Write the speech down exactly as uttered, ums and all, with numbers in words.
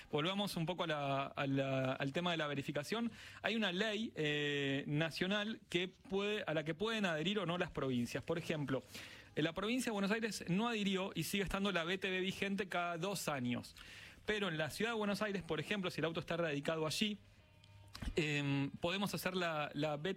volvamos un poco a la, a la, al tema de la verificación. Hay una ley eh, nacional que puede, a la que pueden adherir o no las provincias. Por ejemplo, en la provincia de Buenos Aires no adhirió y sigue estando la B T V vigente cada dos años. Pero en la ciudad de Buenos Aires, por ejemplo, si el auto está radicado allí, eh, podemos hacer la, la B T V